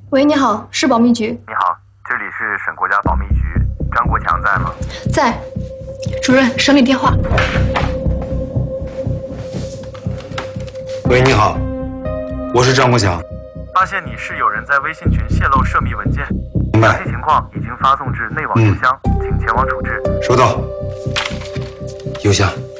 喂，你好，是保密局。 你好，这里是省国家保密局，张国强在吗？ 在。主任，省里电话。 喂，你好，我是张国强。 发现你室友人在微信群泄露涉密文件， 明白。 详细情况已经发送至内网邮箱，请前往处置。 收到。邮箱。